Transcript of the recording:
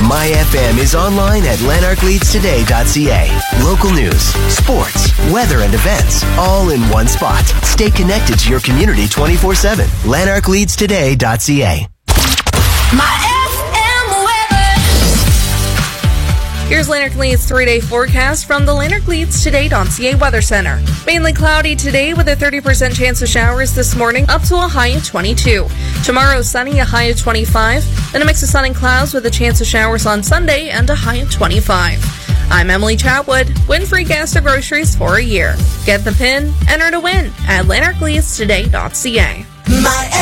My FM is online at lanarkleadstoday.ca. Local news, sports, weather, and events, all in one spot. Stay connected to your community 24/7. lanarkleadstoday.ca. My FM weather. Here's Lanark Leeds 3-day forecast from the Lanark Leeds Today.ca Weather Center. Mainly cloudy today with a 30% chance of showers this morning, up to a high of 22. Tomorrow sunny, a high of 25. Then a mix of sun and clouds with a chance of showers on Sunday and a high of 25. I'm Emily Chatwood. Win free gas or groceries for a year. Get the pin, enter to win at lanarkleadstoday.ca. My